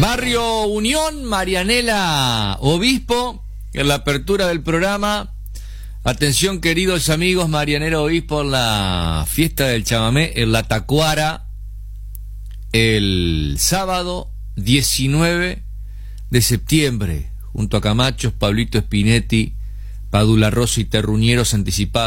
Barrio Unión, Marianela Obispo, en la apertura del programa. Atención, queridos amigos, Marianela Obispo, en la fiesta del chamamé en la Tacuara, el sábado 19 de septiembre, junto a Camachos, Pablito Spinetti, Padula Rosa y Terruñeros anticipados.